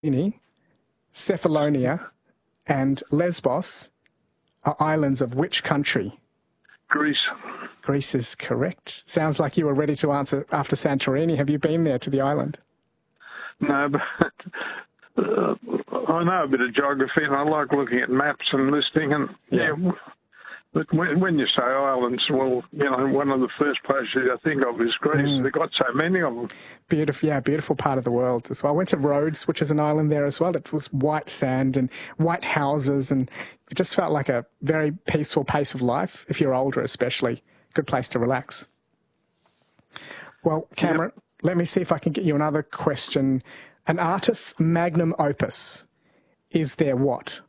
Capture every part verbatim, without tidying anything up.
Cephalonia, and Lesbos are islands of which country? Greece. Greece is correct. Sounds like you were ready to answer after Santorini. Have you been there to the island? No, but uh, I know a bit of geography and I like looking at maps and listing and, yeah, yeah but when, when you say islands, well, you know, one of the first places I think of is Greece. Mm. They've got so many of them. Beautiful, yeah, beautiful part of the world as well. I went to Rhodes, which is an island there as well. It was white sand and white houses, and it just felt like a very peaceful pace of life, if you're older especially. Good place to relax. Well, Cameron, yep. Let me see if I can get you another question. An artist's magnum opus is their what?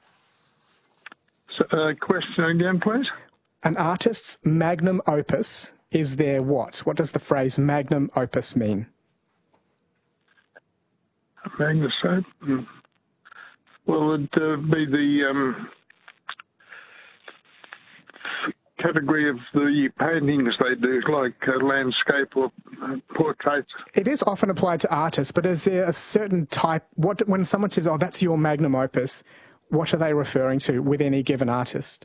So, uh, question again, please. An artist's magnum opus is their what? What does the phrase magnum opus mean? Magnum opus? Well, it'd uh, be the um, category of the paintings they do, like uh, landscape or uh, portraits. It is often applied to artists, but is there a certain type? What when someone says, "Oh, that's your magnum opus," what are they referring to with any given artist?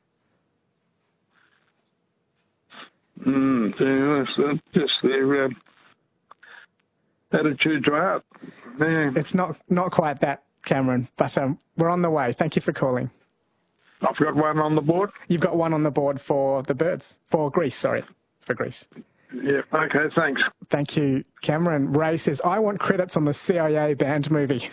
Mm, so just their uh, attitude to art. Yeah. It's not not quite that, Cameron, but um, we're on the way. Thank you for calling. I've got one on the board. You've got one on the board for the birds, for Greece, sorry, for Greece. Yeah, okay, thanks. Thank you, Cameron. Ray says, I want credits on the C I A band movie.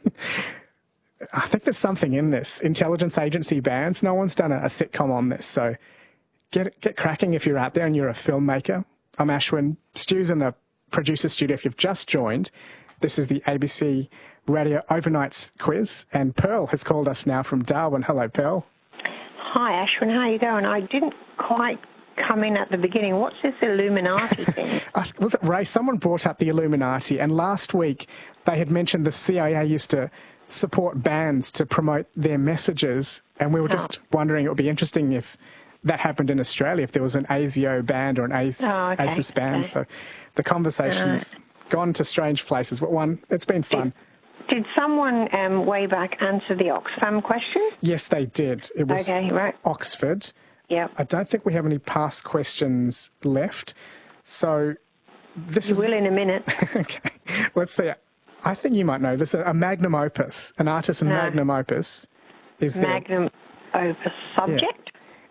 I think there's something in this. Intelligence agency bands. No one's done a, a sitcom on this, so get get cracking if you're out there and you're a filmmaker. I'm Ashwin. Stu's in the producer studio if you've just joined. This is the A B C Radio Overnights quiz, and Pearl has called us now from Darwin. Hello, Pearl. Hi, Ashwin. How are you going? I didn't quite come in at the beginning. What's this Illuminati thing? uh, was it Ray? Someone brought up the Illuminati, and last week they had mentioned the C I A used to support bands to promote their messages, and we were just oh. wondering, it would be interesting if that happened in Australia, if there was an A S I O band or an A C E, oh, okay. A S I S band. Okay. So the conversation's right. gone to strange places, but one, it's been fun. Did, did someone um, way back answer the Oxfam question? Yes, they did. It was okay, right. Oxford. Yep. I don't think we have any past questions left. So this you is... will in a minute. Okay. Let's see. I think you might know this. A magnum opus, an artist's no. magnum opus is there... Magnum opus subject?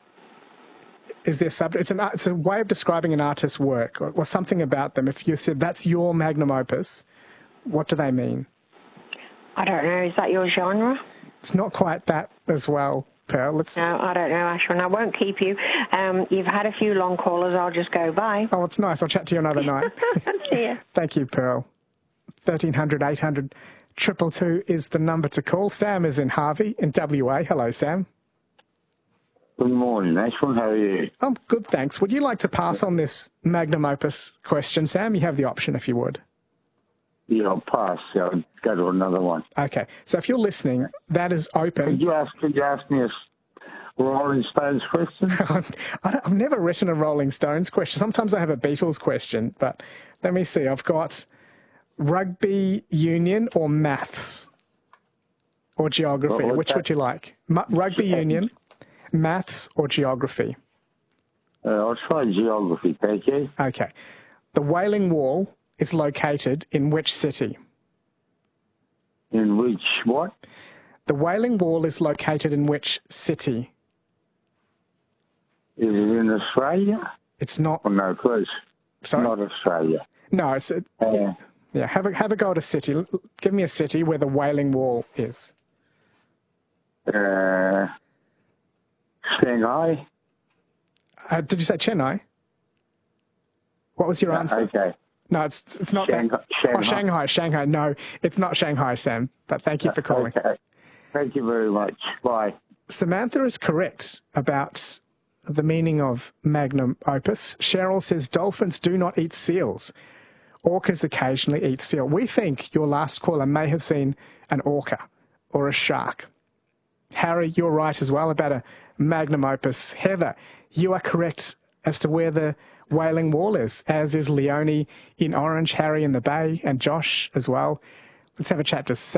Yeah. Is there subject? It's, an, it's a way of describing an artist's work or, or something about them. If you said that's your magnum opus, what do they mean? I don't know. Is that your genre? It's not quite that as well, Pearl. Let's... No, I don't know, Ashwin. I won't keep you. Um, you've had a few long callers. I'll just go bye. Oh, it's nice. I'll chat to you another night. See ya. Thank you, Pearl. thirteen hundred, eight hundred, two two two is the number to call. Sam is in Harvey in W A. Hello, Sam. Good morning, Ashwin. How are you? I'm good, thanks. Would you like to pass on this magnum opus question, Sam? You have the option if you would. Yeah, I'll pass. I'll go to another one. Okay. So if you're listening, that is open. Could you ask, could you ask me a Rolling Stones question? I've never written a Rolling Stones question. Sometimes I have a Beatles question, but let me see. I've got rugby union or maths or geography. Well, Which that? would you like? M- rugby union, maths or geography? Uh, I'll try geography, thank you. Okay. The Wailing Wall is located in which city? In which what? The Wailing Wall is located in which city? Is it in Australia? It's not. Oh, no, please. Sorry? Not Australia. No, it's... A, uh, yeah, yeah. Have a, have a go at a city. Give me a city where the Wailing Wall is. Uh, Shanghai. Uh, did you say Chennai? What was your uh, answer? Okay. No, it's it's not Shanghai, that. Shanghai. Oh, Shanghai, Shanghai. No, it's not Shanghai, Sam. But thank you for calling. Okay. Thank you very much. Bye. Samantha is correct about the meaning of magnum opus. Cheryl says dolphins do not eat seals. Orcas occasionally eat seal. We think your last caller may have seen an orca or a shark. Harry, you're right as well about a magnum opus. Heather, you are correct as to where the Wailing Wall is, as is Leonie in Orange, Harry in the Bay, and Josh as well. Let's have a chat to